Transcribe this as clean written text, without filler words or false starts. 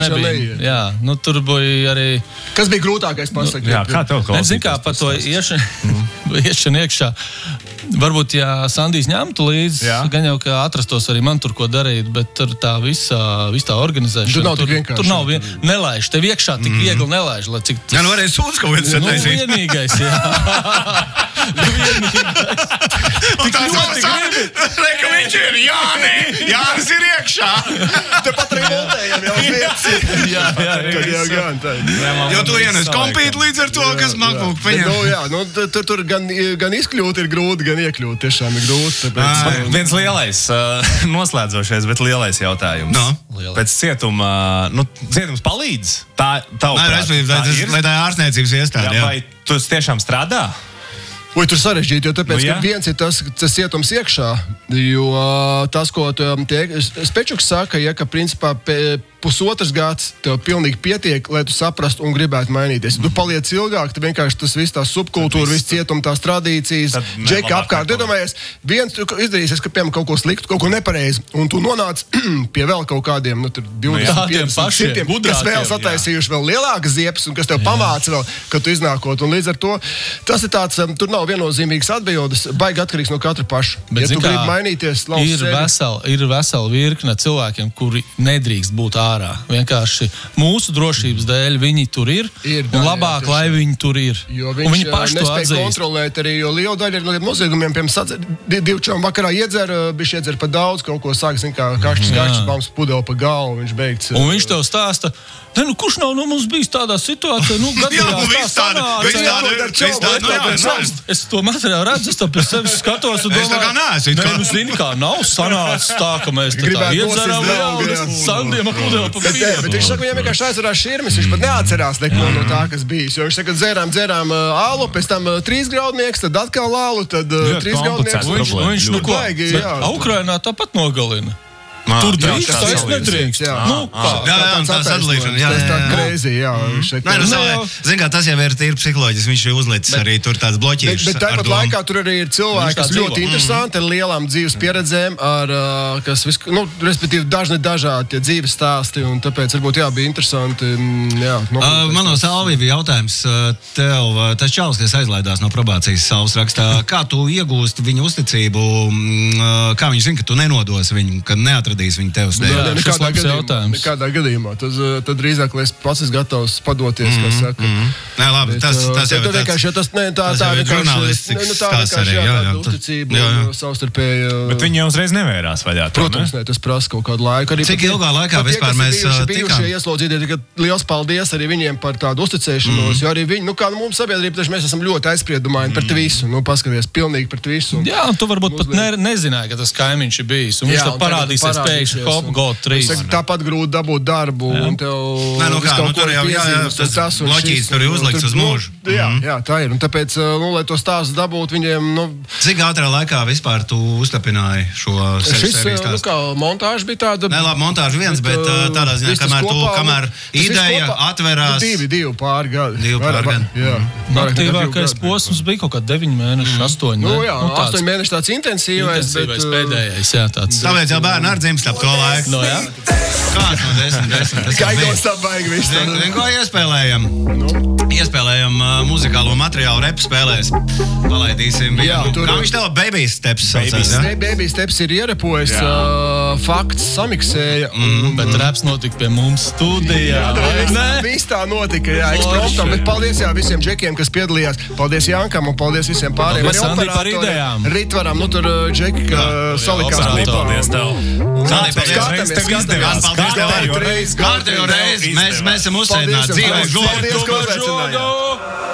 nebija. Jā, nu tur bija arī... Kas bija grūtākais pasakīt? Jā, kā tev klausītājs? Zin kā, par to iešanu iekšā. Varbūt, ja Sandijs ņemtu līdzi, gan jau, ka atrastos arī man tur, ko darīt, bet tur tā visa tā organizēšana. Tur nav tik vienkārši. Tur nav nelaiž. Tev iekšā tik viegli nelaiž. Jā, nu varēja sūdz kaut viens sataisīt. Vienīgais, jā. Un tā saka, ka viņš ir Jānis ir iekšā. Tepat remontējam jau vietas. Jā. Jo tu ienes kompīt līdz ar to, kas MacBook paņem. Tur gan izkļūt ir grūti, gan iekļūt. Tiešām ir grūti. Viens lielais, noslēdzošais, bet lielais jautājums. No. Pēc cietuma, cietums palīdz? Lai tā ārstniecības iestāde. Vai tu tiešām strādā? Oi, tur sarežģīti, jo tāpēc, ka viens ir tas cietums iekšā, jo tas, ko Spečuks saka, ka principā pusotrs gads tev pilnīgi pietiek, lai tu saprastu un gribētu mainīties. Tu paliec ilgāk, tad vienkārši tas viss tās subkultūra, viss cietuma, tās tradīcijas, džeki apkārt. Iedomājies, viens izdarīsies, ka piemēram kaut ko sliktu, kaut ko nepareizi, un tu nonāc pie vēl kaut kādiem, 20, 50, kas vēl sataisījuši vēl lielākas ziepes, un kas tev pamāca vēl, kad tu iznākot. Un līdz ar to tas ir tāds, tur nav viennozīmīgas atbildes, baigi atkarīgs no katra paša. Bet, ja tu gribi mainīties, ir vesela virkne cilvēkiem, kuri nedrīkst būt ārā. Vienkārši mūsu drošības dēļ viņi tur ir un labāk, lai viņi tur ir. Jo un viņi paši to nespēja atzīst. Kontrolēt arī, jo liela daļa ir noziegumiem, piemēram, 2 vakarā iedzer pa daudz, kaut ko sāk, kā kašķis, bams pudeli pa galvu, viņš beigts. Un viņš tev stāsta, kurš nav mums bijis tādā situācijā, gadījās tā. Es to materiālu redzu, es to pie sevis skatos un domāju, zini kā, nav sanācis tā, ka mēs tā iedzeram Sandiem pudeli. Bet viņš saka, viņam vienkārši aizvarās širmis, viņš pat neatcerās neko no tā, kas bijis. Jo viņš saka, dzērām ālu, pēc tam 3 graudnieks, tad atkal ālu, tad 3 graudnieks. Viņš Ukrainā tāpat nogalina. Tur drīkst, tas nedrīkst. Tā sadalīšana. Tas tā crazy, jā. Zin kā, tas jau ir tīri psiholoģiski, viņš ir uzlicis arī tur tāds bloķīšs. Bet tāpat laikā tur arī ir cilvēki, kas ļoti interesanti, ar lielām dzīves pieredzēm, kas, respektīvi, dažādi dzīves stāsti, un tāpēc varbūt bija interesanti. Man no Salvi bija jautājums tev, tas čalis, kas aizlaidās no probācijas Salvas rakstā, kā tu iegūsti viņu uzticību, kā viņš zina, ka tu nenodos viņu, ka neatradīs viņu tev sniegt? Nekādā gadījumā. Tad drīzāk, lai es pats esmu gatavs padoties, kā saka. Nē, labi, tas jau ir žurnālistikas stāsts arī. Tāda uzticība un savstarpēja. Bet viņi jau uzreiz nevērās vaļā. Protams, ne, tas prasa kaut kādu laiku. Cik ilgā laikā vispār mēs tikām? Ieslodzītie, liels paldies arī viņiem par tādu uzticēšanos, jo arī viņi, kā mums sabiedrība, taču mēs esam ļoti aizspriedumaini pret visu. Paskaties, pilnīgi pret visu. Jā, un tu varbūt pat nezināji, ka tas kaimiņš ir bijis. Un viņš tev parādīsies pēkšņi hop, go 3. Tāpat grūti dabūt darbu, un tev... Tur jau tas bloķīts tur ir uzlikts uz mūžu. Jā, tā ir. Un tāpēc, lai to stāstu dabūt viņiem... Cik ātrā laikā vispār tu uztapināji šo sēriju stāstu? Kā montāža bija tāda... Nē, labi, montāža viens, bet tādā ziņā, kamēr ideja atverās... 2 pāri gadi. 2 pāri gadi. Aktīvākais posms bija kaut kā 9 mēneši, 8. Nu jā, 8 mēneši tāds intensīvais, bet... pēdējais, jā, tāds... Tāpēc jau bērni ar dzimst ap to laiku. No, jā? Kāds no 10? Gaidās tā baigi viss. Ko iespēlējam? Iespēlējam muzikālo materiālu, rap spēlēs. Palaidīsim viņu. Kā viņš tev Baby Steps saucās? Baby Steps ir ierepojis, Fakts samiksēja. Bet raps notika pie mums studijā. Viss tā notika, jā, ekspromptam. Bet paldies visiem džekiem, kas piedalījās. Paldies Jankam un paldies visiem pārējiem. Paldies Sandi par idejām. Ritvaram, tur džeki salikās. Paldies tev. Kārtējo reizi. Mēs esam uzsēdināti dzīvo žogu.